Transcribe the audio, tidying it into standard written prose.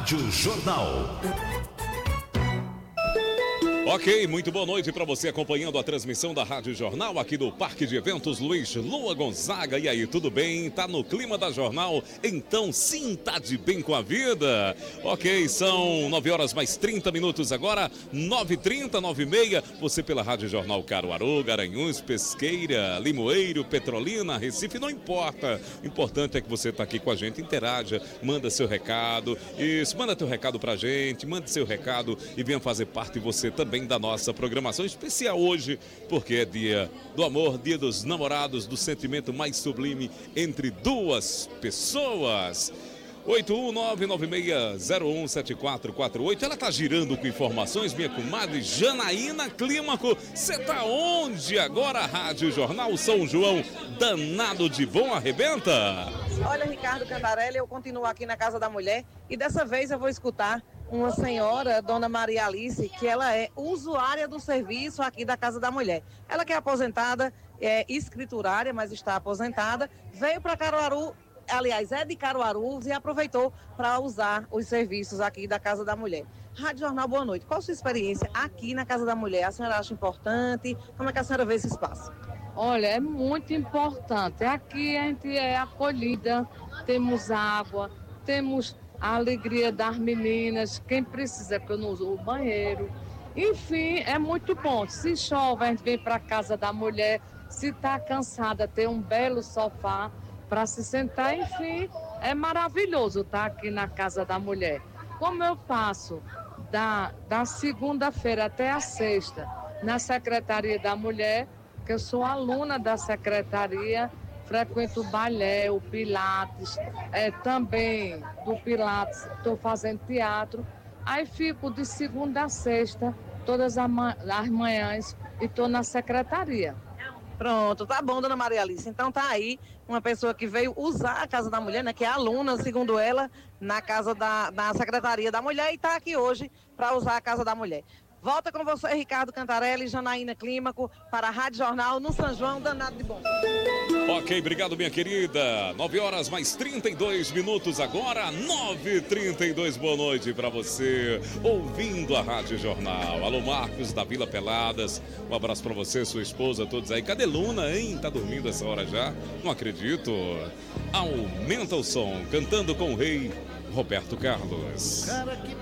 Rádio Jornal. Ok, muito boa noite para você acompanhando a transmissão da Rádio Jornal aqui do Parque de Eventos Luiz Lua Gonzaga. E aí, tudo bem? Tá no clima da Jornal? Então sim, tá de bem com a vida. Ok, são 9 horas mais 30 minutos agora, 9h30, 9h30. Você pela Rádio Jornal Caruaru, Garanhuns, Pesqueira, Limoeiro, Petrolina, Recife, não importa. O importante é que você tá aqui com a gente, interaja, manda seu recado. Isso, manda teu recado pra gente, manda seu recado e venha fazer parte você também da nossa programação especial hoje, porque é dia do amor, dia dos namorados, do sentimento mais sublime entre duas pessoas. 81996017448. Ela tá girando com informações, minha comadre Janaína Clímaco. Você tá onde agora? Rádio Jornal São João, danado de bom, arrebenta? Olha, Ricardo Cantarelli, eu continuo aqui na Casa da Mulher e dessa vez eu vou escutar uma senhora, dona Maria Alice, que ela é usuária do serviço aqui da Casa da Mulher. Ela que é aposentada, é escriturária, mas está aposentada, veio para Caruaru, aliás, é de Caruaru e aproveitou para usar os serviços aqui da Casa da Mulher. Rádio Jornal, boa noite. Qual a sua experiência aqui na Casa da Mulher? A senhora acha importante? Como é que a senhora vê esse espaço? Olha, é muito importante. Aqui a gente é acolhida, temos água, temos a alegria das meninas, quem precisa que eu não uso o banheiro. Enfim, é muito bom. Se chove, a gente vem para a Casa da Mulher. Se está cansada, tem um belo sofá para se sentar. Enfim, é maravilhoso estar aqui na Casa da Mulher. Como eu passo da segunda-feira até a sexta na Secretaria da Mulher, que eu sou aluna da Secretaria, frequento o balé, o Pilates, também do Pilates estou fazendo teatro. Aí fico de segunda a sexta, todas as manhãs, e estou na secretaria. Pronto, tá bom, dona Maria Alice. Então tá aí uma pessoa que veio usar a Casa da Mulher, né, que é aluna, segundo ela, na Casa da Secretaria da Mulher e tá aqui hoje para usar a Casa da Mulher. Volta com você, Ricardo Cantarelli, Janaína Clímaco, para a Rádio Jornal no São João, danado de bom. Ok, obrigado, minha querida. 9 horas mais 32 minutos agora, 9h32. Boa noite para você, ouvindo a Rádio Jornal. Alô, Marcos da Vila Peladas. Um abraço para você, sua esposa, todos aí. Cadê Luna, hein? Tá dormindo essa hora já? Não acredito. Aumenta o som, cantando com o rei Roberto Carlos. Cara que